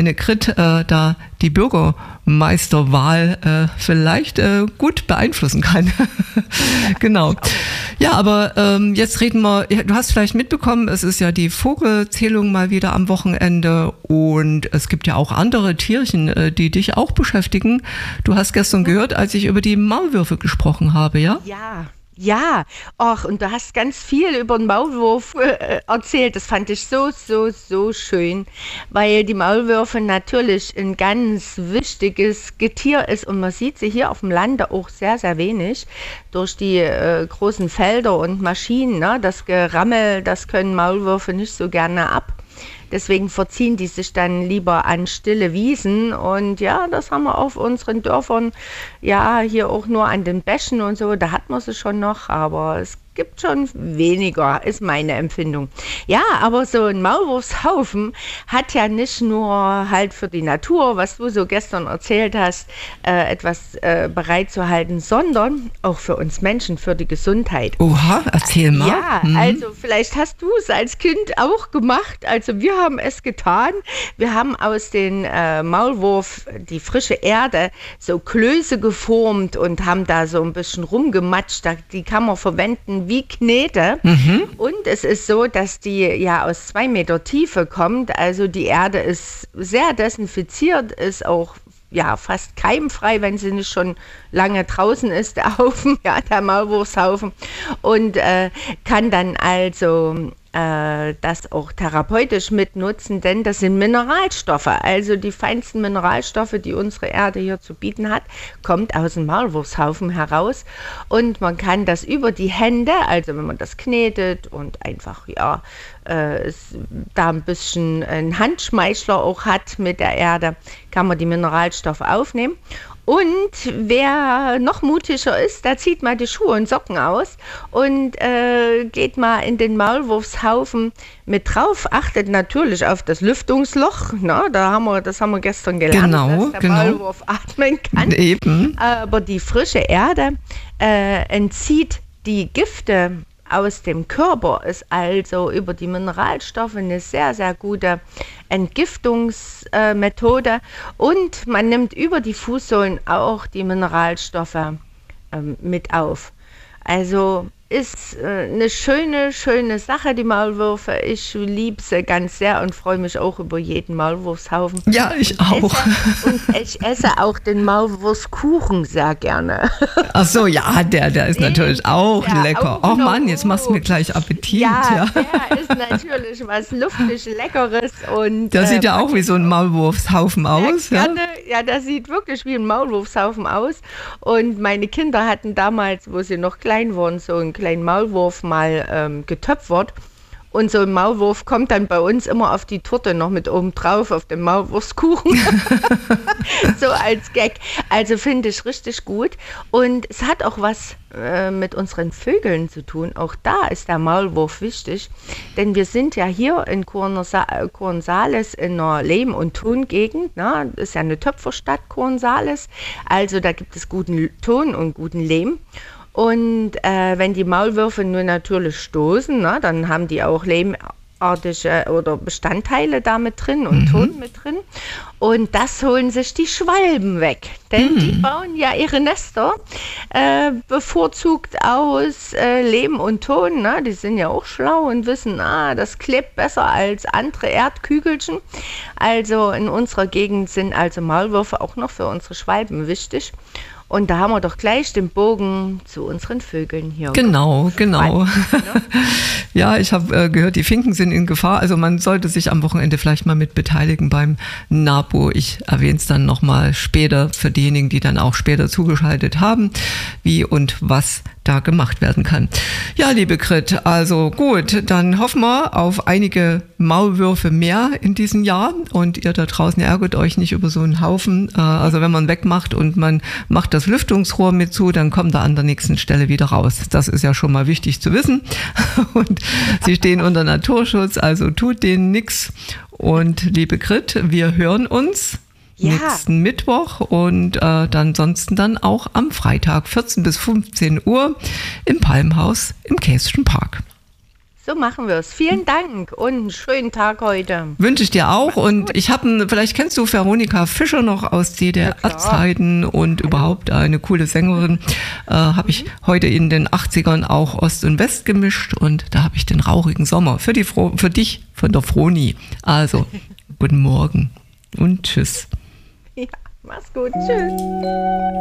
kleine Grit da die Bürgermeisterwahl vielleicht gut beeinflussen kann. Genau. Ja, aber jetzt reden wir, du hast vielleicht mitbekommen, es ist ja die Vogelzählung mal wieder am Wochenende und es gibt ja auch andere Tierchen, die dich auch beschäftigen. Du hast gestern gehört, als ich über die Maulwürfe gesprochen habe, ja? Ja, und du hast ganz viel über den Maulwurf erzählt. Das fand ich so schön, weil die Maulwürfe natürlich ein ganz wichtiges Getier ist und man sieht sie hier auf dem Lande auch sehr, sehr wenig durch die großen Felder und Maschinen. Ne? Das Gerammel, das können Maulwürfe nicht so gerne ab. Deswegen verziehen die sich dann lieber an stille Wiesen und ja, das haben wir auf unseren Dörfern, ja, hier auch nur an den Bächen und so, da hat man sie schon noch, aber es gibt schon weniger, ist meine Empfindung. Ja, aber so ein Maulwurfshaufen hat ja nicht nur halt für die Natur, was du so gestern erzählt hast, etwas bereitzuhalten, sondern auch für uns Menschen, für die Gesundheit. Oha, erzähl mal. Ja, also vielleicht hast du es als Kind auch gemacht. Also wir haben es getan. Wir haben aus den Maulwurf die frische Erde so Klöße geformt und haben da so ein bisschen rumgematscht. Die kann man verwenden wie Knete. Und es ist so, dass die ja aus 2 Meter Tiefe kommt. Also die Erde ist sehr desinfiziert, ist auch ja fast keimfrei, wenn sie nicht schon lange draußen ist, der Haufen, ja, der Maulwurfshaufen. Und kann dann also das auch therapeutisch mitnutzen, denn das sind Mineralstoffe. Also die feinsten Mineralstoffe, die unsere Erde hier zu bieten hat, kommt aus dem Maulwurfshaufen heraus. Und man kann das über die Hände, also wenn man das knetet und einfach, ja, da ein bisschen einen Handschmeichler auch hat mit der Erde, kann man die Mineralstoffe aufnehmen. Und wer noch mutiger ist, der zieht mal die Schuhe und Socken aus und geht mal in den Maulwurfshaufen mit drauf, achtet natürlich auf das Lüftungsloch, ne? Das haben wir gestern gelernt, dass der Maulwurf atmen kann. Eben. Aber die frische Erde entzieht die Gifte aus dem Körper, ist also über die Mineralstoffe eine sehr, sehr gute Entgiftungsmethode und man nimmt über die Fußsohlen auch die Mineralstoffe mit auf. Also ist eine schöne Sache, die Maulwürfe. Ich liebe sie ganz sehr und freue mich auch über jeden Maulwurfshaufen. Ja, ich auch. Und ich esse auch den Maulwurfskuchen sehr gerne. Ach so, ja, der ist natürlich auch lecker. Oh Mann, jetzt machst du mir gleich Appetit. Ja, der ist natürlich was luftig Leckeres. Und der sieht ja auch wie so ein Maulwurfshaufen aus. Ja, der sieht wirklich wie ein Maulwurfshaufen aus. Und meine Kinder hatten damals, wo sie noch klein waren, so einen kleinen Maulwurf mal getöpfert. Und so ein Maulwurf kommt dann bei uns immer auf die Torte noch mit oben drauf, auf den Maulwurfskuchen. So als Gag. Also finde ich richtig gut. Und es hat auch was mit unseren Vögeln zu tun. Auch da ist der Maulwurf wichtig. Denn wir sind ja hier in Kornsales in einer Lehm- und Tongegend. Das ist ja eine Töpferstadt, Kornsales. Also da gibt es guten Ton und guten Lehm. Und wenn die Maulwürfe nur natürlich stoßen, dann haben die auch lehmartige oder Bestandteile da mit drin und Ton mit drin. Und das holen sich die Schwalben weg. Denn die bauen ja ihre Nester bevorzugt aus Lehm und Ton. Die sind ja auch schlau und wissen, das klebt besser als andere Erdkügelchen. Also in unserer Gegend sind also Maulwürfe auch noch für unsere Schwalben wichtig. Und da haben wir doch gleich den Bogen zu unseren Vögeln hier. Genau. Ja, ich habe gehört, die Finken sind in Gefahr. Also man sollte sich am Wochenende vielleicht mal mit beteiligen beim NABU. Ich erwähne es dann nochmal später für diejenigen, die dann auch später zugeschaltet haben, wie und was da gemacht werden kann. Ja, liebe Grit, also gut, dann hoffen wir auf einige Maulwürfe mehr in diesem Jahr und ihr da draußen ärgert euch nicht über so einen Haufen. Also wenn man wegmacht und man macht das Lüftungsrohr mit zu, dann kommt er an der nächsten Stelle wieder raus. Das ist ja schon mal wichtig zu wissen. Und sie stehen unter Naturschutz, also tut denen nichts. Und liebe Grit, wir hören uns nächsten Mittwoch und ansonsten dann auch am Freitag 14 bis 15 Uhr im Palmhaus im Kästchen Park. So machen wir es. Vielen Dank und einen schönen Tag heute. Wünsche ich dir auch. Und ich habe, vielleicht kennst du Veronika Fischer noch aus DDR-Zeiten und überhaupt eine coole Sängerin. Habe ich heute in den 80ern auch Ost und West gemischt und da habe ich den rauchigen Sommer für dich von der Froni. Also, guten Morgen und tschüss. Ja, mach's gut. Tschüss.